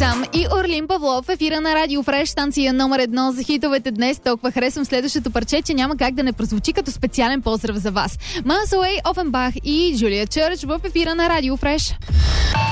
Сам и Орлин Павлов в ефира на Радио Фреш, станция номер 1 за хитовете днес. Толкова харесвам следващото парче, че няма как да не прозвучи като специален поздрав за вас. Miles Away, Офенбах и Джулия Чърч в ефира на Радио Фреш.